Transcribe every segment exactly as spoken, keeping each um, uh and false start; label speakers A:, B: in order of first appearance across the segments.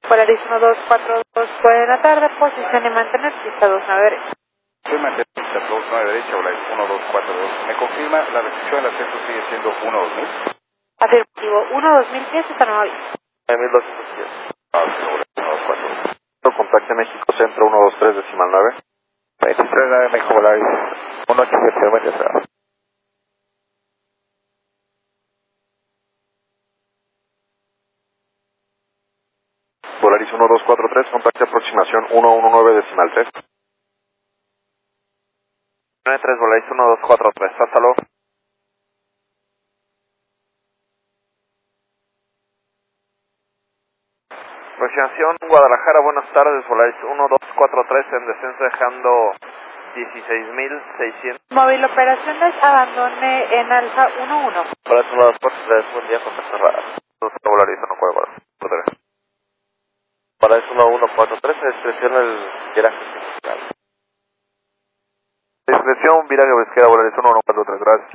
A: Polaris uno dos cuatro dos, buena tarde, posición y mantener, pista dos nueve derecha.
B: Soy mantener pista dos nueve derecha, Polaris uno dos cuatro dos. ¿Me confirma la recepción del ascenso sigue siendo uno dos mil?
A: Afirmativo, uno dos mil pies está nueva vista.
C: mil doscientos diez.
B: Ah, sí, uno dos cuatro dos.
C: Contacte México Centro uno dos tres decimal nueve.
B: veintitrés nueve México Polaris uno ocho siete, buen día.
C: Polaris uno dos cuatro tres, contacte aproximación uno uno nueve decimal tres. nueve tres Polaris uno dos cuatro tres, hasta luego. Aproximación Guadalajara, buenas tardes, Polaris uno dos cuatro tres en descenso dejando dieciséis mil seiscientos.
A: Móvil operaciones, abandone en alfa uno uno.
C: Polaris uno dos cuatro tres, buen día, contacto radar. Polaris uno cuatro cuatro tres. Polaris uno uno cuatro tres, discreción el viraje principal. Discreción, viraje pesquera, Polaris uno uno cuatro tres, gracias.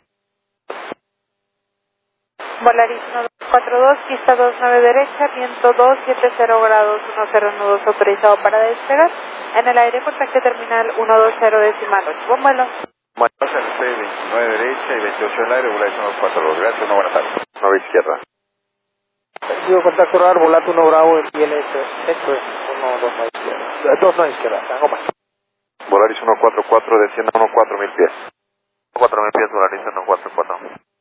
A: Polaris uno dos cuatro dos, pista dos nueve derecha, viento dos siete cero grados, uno cero uno dos autorizado para despegar. En el aire, contacte terminal uno dos cero decimal ocho. Buen vuelo.
B: Bueno, veintinueve derecha y veintiocho en el aire, Polaris uno dos cuatro dos. Gracias, una buena tarde.
C: nueve izquierda.
D: Digo, contacto radar, volato uno bravo en I L S. Esto es uno dos nueve izquierda. dos nueve izquierda, tengo más.
C: Polaris uno cuatro cuatro, descienda uno cuatro mil pies. cuatro mil pies, Polaris uno cuatro cuatro.